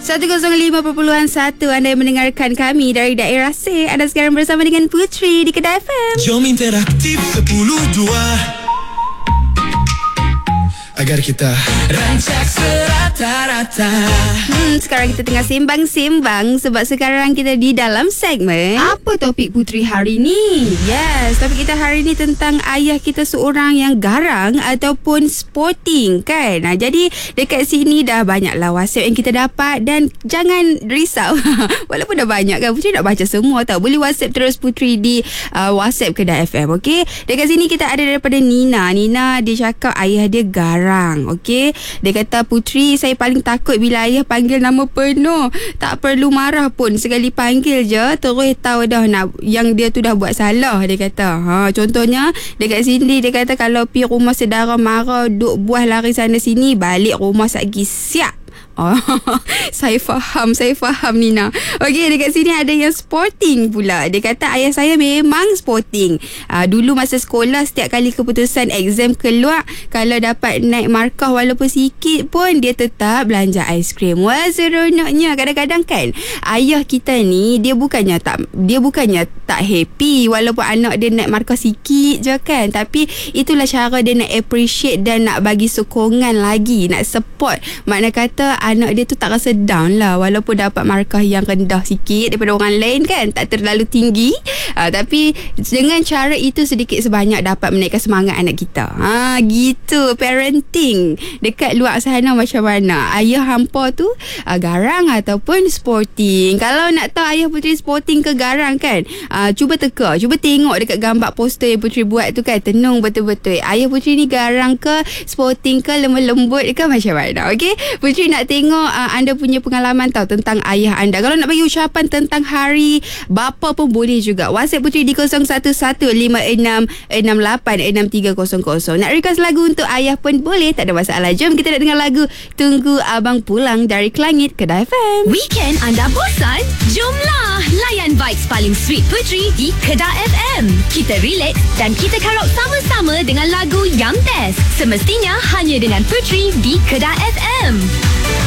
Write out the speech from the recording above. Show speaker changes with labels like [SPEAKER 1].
[SPEAKER 1] 105.1 Anda yang mendengarkan kami dari daerah C. Anda sekarang bersama dengan Putri di Kedah FM.
[SPEAKER 2] Jom interaktif 10-2 agar kita rancak serata-rata.
[SPEAKER 1] Sekarang kita tengah sembang-sembang sebab sekarang kita di dalam segmen
[SPEAKER 3] Apa topik Putri hari ni?
[SPEAKER 1] Yes, topik kita hari ni tentang ayah kita seorang yang garang ataupun sporting kan. Jadi dekat sini dah banyaklah WhatsApp yang kita dapat dan jangan risau. Walaupun dah banyak kan, Putri nak baca semua tau. Boleh WhatsApp terus Putri di WhatsApp Kedah FM, okey? Dekat sini kita ada daripada Nina. Nina dia cakap ayah dia garang. Okey, dia kata, Putri, saya paling takut bila ayah panggil nama penuh. Tak perlu marah pun, sekali panggil je terus tahu dah yang dia tu dah buat salah. Dia kata contohnya dekat sini dia kata kalau pergi rumah saudara marah duk buah lari sana sini, balik rumah satgi siap. Saya faham Nina. Okey, dekat sini ada yang sporting pula. Dia kata ayah saya memang sporting. Dulu masa sekolah, setiap kali keputusan exam keluar, kalau dapat naik markah walaupun sikit pun, dia tetap belanja aiskrim. Wah, seronoknya. Kadang-kadang kan ayah kita ni dia bukannya tak happy walaupun anak dia naik markah sikit je kan, tapi itulah cara dia nak appreciate dan nak bagi sokongan lagi, nak support. Makna kata anak dia tu tak rasa down lah walaupun dapat markah yang rendah sikit daripada orang lain kan, tak terlalu tinggi, tapi dengan cara itu sedikit sebanyak dapat menaikkan semangat anak kita. Gitu parenting dekat luar sana macam mana. Ayah hampa tu garang ataupun sporting? Kalau nak tahu ayah Putri sporting ke garang kan, cuba tengok dekat gambar poster yang Putri buat tu kan, tenung betul-betul ayah Putri ni garang ke sporting ke lemah lembut ke macam mana. Okey, Putri nak tengok anda punya pengalaman tahu tentang ayah anda. Kalau nak bagi ucapan tentang hari bapa pun boleh juga. WhatsApp Putri di 011566863000. Nak request lagu untuk ayah pun boleh, tak ada masalah. Jom kita nak dengar lagu Tunggu Abang Pulang dari Kelangit Kedah FM.
[SPEAKER 4] Weekend anda bosan? Jomlah layan vibes paling sweet Putri di Kedah FM. Kita relax dan kita karaoke sama-sama dengan lagu yang best. Semestinya hanya dengan Putri di Kedah FM.